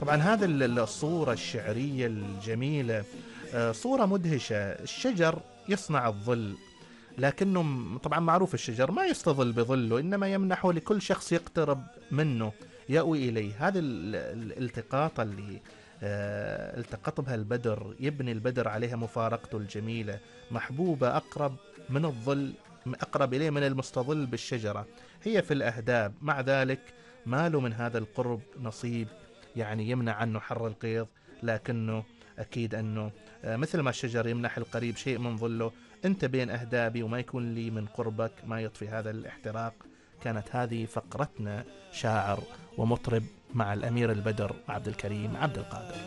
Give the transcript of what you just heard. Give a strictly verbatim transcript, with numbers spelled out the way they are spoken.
طبعا هذه ال- الصورة الشعرية الجميلة، آه، صورة مدهشة. الشجر يصنع الظل، لكنه م- طبعا معروف الشجر ما يستظل بظله، إنما يمنحه لكل شخص يقترب منه، يأوي إليه. هذه ال- ال- الالتقاطة اللي آه، التقط بها البدر، يبني البدر عليها مفارقته الجميلة، محبوبة أقرب من الظل، أقرب إليه من المستظل بالشجرة. هي في الأهداب، مع ذلك ما له من هذا القرب نصيب، يعني يمنع عنه حر القيظ، لكنه أكيد أنه آه، مثل ما الشجر يمنح القريب شيء من ظله، أنت بين أهدابي وما يكون لي من قربك ما يطفي هذا الاحتراق. كانت هذه فقرتنا شاعر ومطرب مع الأمير البدر عبد الكريم عبد القادر.